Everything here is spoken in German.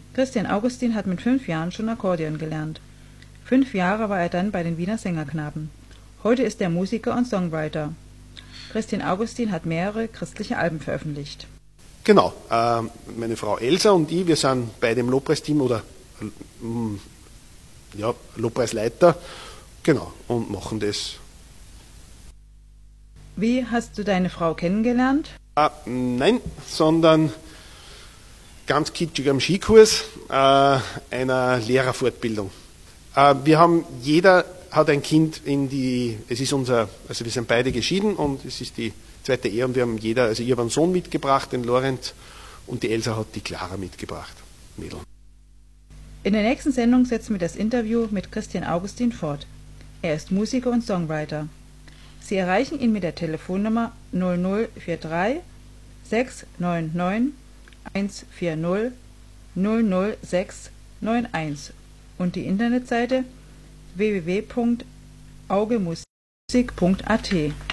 Christian Augustin hat mit 5 Jahren schon Akkordeon gelernt. 5 Jahre war er dann bei den Wiener Sängerknaben. Heute ist er Musiker und Songwriter. Christian Augustin hat mehrere christliche Alben veröffentlicht. Genau, meine Frau Elsa und ich, wir sind beide im Lobpreisteam oder Lobpreisleiter, genau, und machen das. Wie hast du deine Frau kennengelernt? Nein, sondern ganz kitschig am Skikurs einer Lehrerfortbildung. Jeder hat ein Kind wir sind beide geschieden und es ist die zweite Ehe und ich habe einen Sohn mitgebracht, den Lorenz, und die Elsa hat die Clara mitgebracht, Mädel. In der nächsten Sendung setzen wir das Interview mit Christian Augustin fort. Er ist Musiker und Songwriter. Sie erreichen ihn mit der Telefonnummer 0043 699 140 00691 und die Internetseite www.augemusik.at.